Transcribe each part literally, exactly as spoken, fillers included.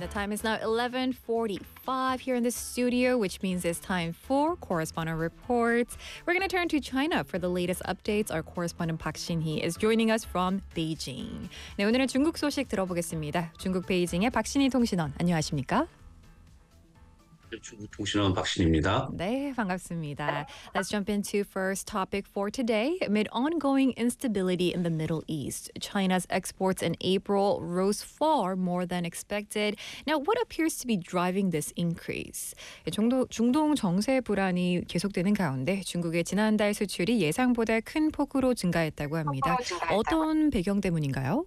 The time is now eleven forty-five here in the studio, which means it's time for Correspondent Reports. We're going to turn to China for the latest updates. Our correspondent Park Shin-hee is joining us from Beijing. 네, 오늘은 중국 소식 들어보겠습니다. 중국 베이징의 박신희 통신원, 안녕하십니까? 중국 통신원 박신입니다. 네, 반갑습니다. Let's jump into first topic for today. Amid ongoing instability in the Middle East, China's exports in April rose far more than expected. Now, what appears to be driving this increase? 중동, 중동 정세 불안이 계속되는 가운데 중국의 지난달 수출이 예상보다 큰 폭으로 증가했다고 합니다. 어떤 배경 때문인가요?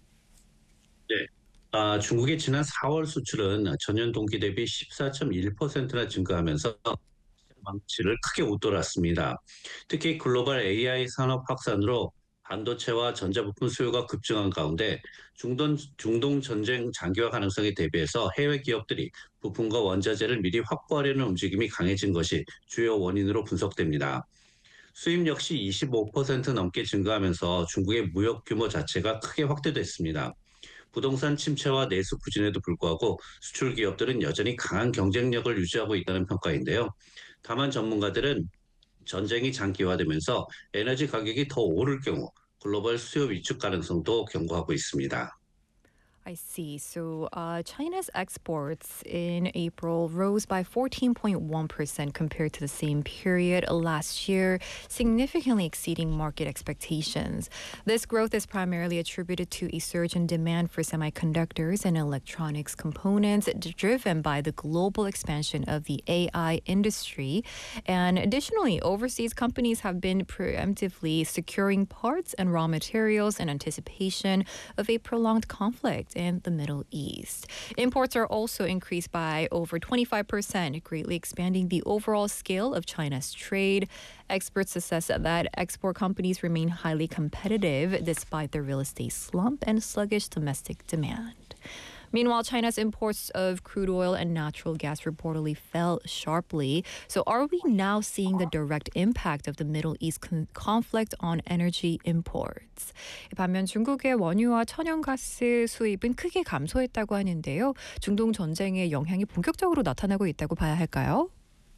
네. 아, 중국의 지난 사월 수출은 전년 동기 대비 십사 점 일 퍼센트나 증가하면서 망치를 크게 웃돌았습니다. 특히 글로벌 에이아이 산업 확산으로 반도체와 전자부품 수요가 급증한 가운데 중동, 중동 전쟁 장기화 가능성에 대비해서 해외 기업들이 부품과 원자재를 미리 확보하려는 움직임이 강해진 것이 주요 원인으로 분석됩니다. 수입 역시 이십오 퍼센트 넘게 증가하면서 중국의 무역 규모 자체가 크게 확대됐습니다. 부동산 침체와 내수 부진에도 불구하고 수출 기업들은 여전히 강한 경쟁력을 유지하고 있다는 평가인데요. 다만 전문가들은 전쟁이 장기화되면서 에너지 가격이 더 오를 경우 글로벌 수요 위축 가능성도 경고하고 있습니다. I see. So uh, China's exports in April rose by fourteen point one percent compared to the same period last year, significantly exceeding market expectations. This growth is primarily attributed to a surge in demand for semiconductors and electronics components driven by the global expansion of the A I industry. And additionally, overseas companies have been preemptively securing parts and raw materials in anticipation of a prolonged conflict in the Middle East. Imports are also increased by over twenty-five percent, greatly expanding the overall scale of China's trade. Experts assess that export companies remain highly competitive despite the real estate slump and sluggish domestic demand. Meanwhile, China's imports of crude oil and natural gas reportedly fell sharply. So are we now seeing the direct impact of the Middle East con- conflict on energy imports? 반면 중국의 원유와 천연가스 수입은 크게 감소했다고 하는데요. 중동 전쟁의 영향이 본격적으로 나타나고 있다고 봐야 할까요?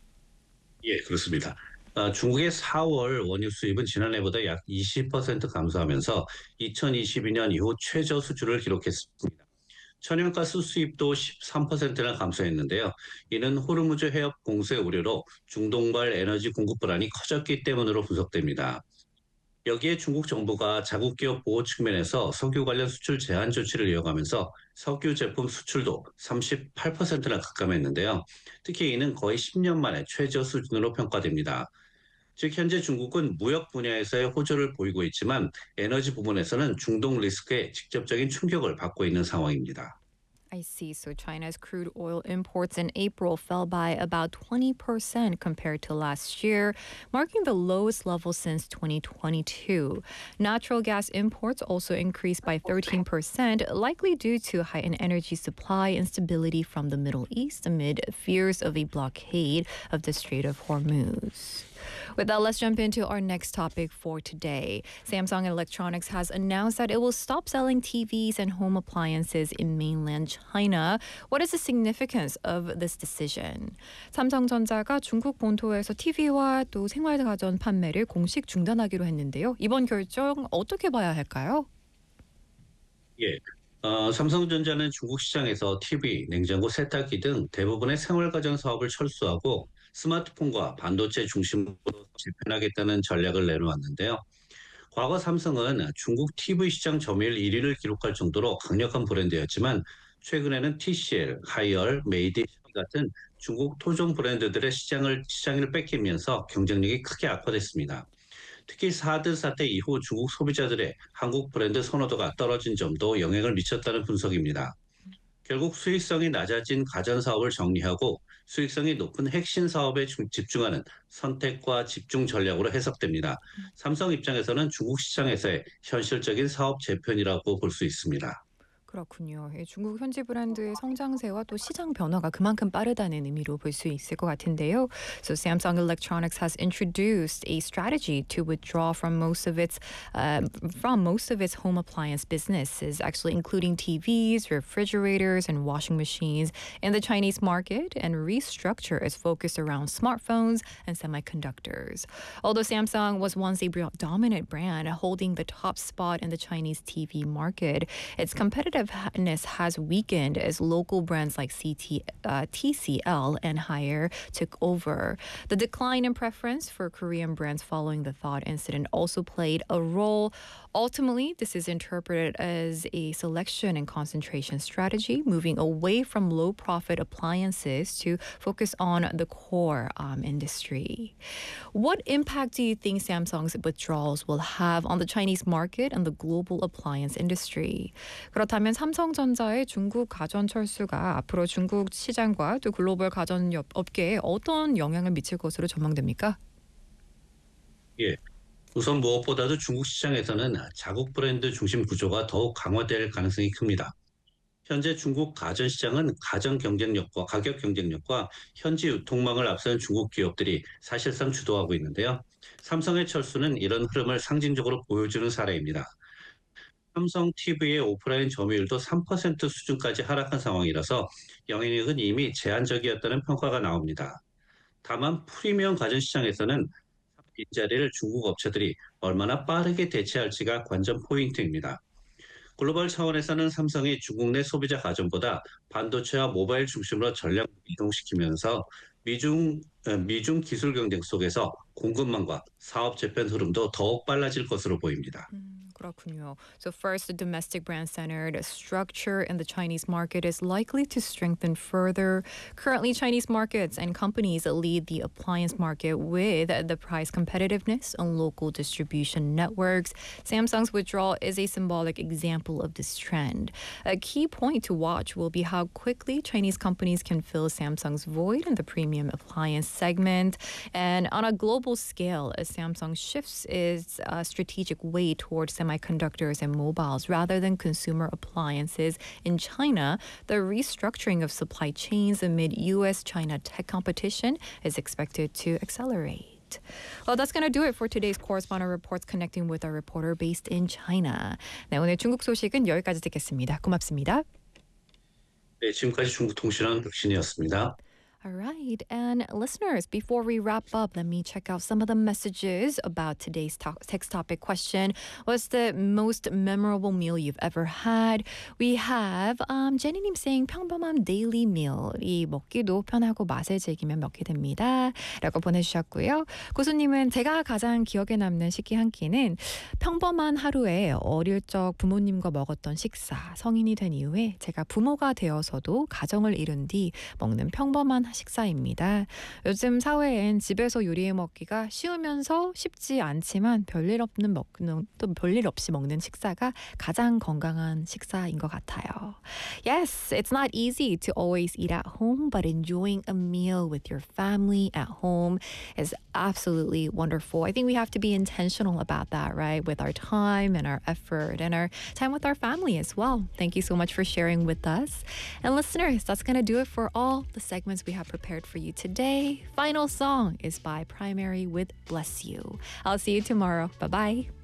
예, 그렇습니다. 아, 중국의 사월 원유 수입은 지난해보다 약 이십 퍼센트 감소하면서 이천이십이 년 이후 최저 수준을 기록했습니다. 천연가스 수입도 십삼 퍼센트나 감소했는데요. 이는 호르무즈 해협 공세 우려로 중동발 에너지 공급 불안이 커졌기 때문으로 분석됩니다. 여기에 중국 정부가 자국 기업 보호 측면에서 석유 관련 수출 제한 조치를 이어가면서 석유 제품 수출도 삼십팔 퍼센트나 급감했는데요. 특히 이는 거의 십 년 만에 최저 수준으로 평가됩니다. 즉 현재 중국은 무역 분야에서의 호조를 보이고 있지만 에너지 부분에서는 중동 리스크에 직접적인 충격을 받고 있는 상황입니다. I see. So China's crude oil imports in April fell by about twenty percent compared to last year, marking the lowest level since twenty twenty-two. Natural gas imports also increased by thirteen percent, likely due to heightened energy supply instability from the Middle East amid fears of a blockade of the Strait of Hormuz. With that, let's jump into our next topic for today. Samsung Electronics has announced that it will stop selling T Vs and home appliances in mainland China. What is the significance of this decision? 삼성전자가 중국 본토에서 티비와 또 생활가전 판매를 공식 중단하기로 했는데요. 이번 결정 어떻게 봐야 할까요? 예. 어, 삼성전자는 중국 시장에서 티비, 냉장고, 세탁기 등 대부분의 생활가전 사업을 철수하고 스마트폰과 반도체 중심으로 재편하겠다는 전략을 내놓았는데요. 과거 삼성은 중국 티비 시장 점유율 일 위를 기록할 정도로 강력한 브랜드였지만 최근에는 티씨엘, 하이얼, 메이드 같은 중국 토종 브랜드들의 시장을, 시장을 뺏기면서 경쟁력이 크게 악화됐습니다. 특히 사 차 사태 이후 중국 소비자들의 한국 브랜드 선호도가 떨어진 점도 영향을 미쳤다는 분석입니다. 결국 수익성이 낮아진 가전 사업을 정리하고 수익성이 높은 핵심 사업에 집중하는 선택과 집중 전략으로 해석됩니다. 삼성 입장에서는 중국 시장에서의 현실적인 사업 재편이라고 볼 수 있습니다. 그렇군요. 예, 중국 현지 브랜드의 성장세와 또 시장 변화가 그만큼 빠르다는 의미로 볼 수 있을 것 같은데요. So Samsung Electronics has introduced a strategy to withdraw from most of its um, from most of its home appliance businesses, actually including T Vs, refrigerators, and washing machines in the Chinese market, and restructure its focus around smartphones and semiconductors. Although Samsung was once a dominant brand holding the top spot in the Chinese T V market, its competitiveness has weakened as local brands like C T, uh, T C L and Haier took over. The decline in preference for Korean brands following the Thought incident also played a role. Ultimately, this is interpreted as a selection and concentration strategy, moving away from low-profit appliances to focus on the core um, industry. What impact do you think Samsung's withdrawals will have on the Chinese market and the global appliance industry? 그렇다면 삼성전자의 중국 가전 철수가 앞으로 중국 시장과 또 글로벌 가전 업계에 어떤 영향을 미칠 것으로 전망됩니까? 예. 우선 무엇보다도 중국 시장에서는 자국 브랜드 중심 구조가 더욱 강화될 가능성이 큽니다. 현재 중국 가전 시장은 가전 경쟁력과 가격 경쟁력과 현지 유통망을 앞세운 중국 기업들이 사실상 주도하고 있는데요. 삼성의 철수는 이런 흐름을 상징적으로 보여주는 사례입니다. 삼성 티비의 오프라인 점유율도 삼 퍼센트 수준까지 하락한 상황이라서 영향력은 이미 제한적이었다는 평가가 나옵니다. 다만 프리미엄 가전 시장에서는 빈자리를 중국 업체들이 얼마나 빠르게 대체할지가 관전 포인트입니다. 글로벌 차원에서는 삼성이 중국 내 소비자 가전보다 반도체와 모바일 중심으로 전략을 이동시키면서 미중, 어, 미중 기술 경쟁 속에서 공급망과 사업 재편 흐름도 더욱 빨라질 것으로 보입니다. 음, 그렇군요. So first, the domestic brand-centered structure in the Chinese market is likely to strengthen further. Currently, Chinese markets and companies lead the appliance market with the price competitiveness on local distribution networks. Samsung's withdrawal is a symbolic example of this trend. A key point to watch will be how quickly Chinese companies can fill Samsung's void in the premium appliance segment. And on a global scale, as Samsung shifts its uh, strategic weight towards semiconductors and mobiles rather than consumer appliances in China, the restructuring of supply chains amid U S China tech competition is expected to accelerate. Well, that's going to do it for today's correspondent reports connecting with our reporter based in China. 네, 오늘 중국 소식은 여기까지 듣겠습니다. 고맙습니다. 네, 지금까지 중국통신원 혁신이었습니다. All right. And listeners, before we wrap up, let me check out some of the messages about today's to- text topic question. What's the most memorable meal you've ever had? We have um, 제니님 saying 평범한 daily meal. 이 먹기도 편하고 맛을 즐기면 먹게 됩니다. 라고 보내주셨고요. 고수님은 제가 가장 기억에 남는 식기 한 끼는 평범한 하루에 어릴 적 부모님과 먹었던 식사. 성인이 된 이후에 제가 부모가 되어서도 가정을 이룬 뒤 먹는 평범한 식사입니다. 요즘 사회엔 집에서 요리해 먹기가 쉬우면서 쉽지 않지만 별일 없는 먹는 또 별일 없이 먹는 식사가 가장 건강한 식사인 것 같아요. Yes, it's not easy to always eat at home, but enjoying a meal with your family at home is absolutely wonderful. I think we have to be intentional about that, right? With our time and our effort and our time with our family as well. Thank you so much for sharing with us. And listeners, that's going to do it for all the segments we have prepared for you today. Final song is by Primary with Bless You. I'll see you tomorrow. Bye-bye.